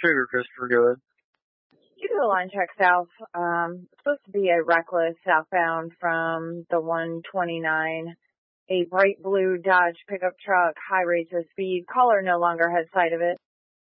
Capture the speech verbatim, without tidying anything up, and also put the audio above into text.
Sugar Christopher, go ahead. You do a line check south. Um, it's supposed to be a reckless southbound from the one twenty-nine. A bright blue Dodge pickup truck, high rates of speed. Caller no longer has sight of it.